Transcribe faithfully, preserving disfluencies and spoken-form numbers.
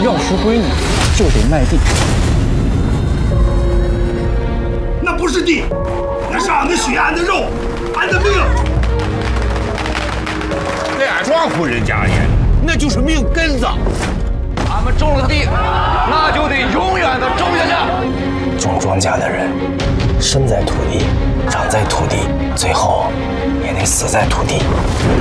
要赎闺女，就得卖地。 那不是地，那是俺的血，俺的肉，俺的命。 那庄户人家业，那就是命根子。 俺们种了地，那就得永远的种下去。 种庄稼的人，生在土地，长在土地，最后也得死在土地。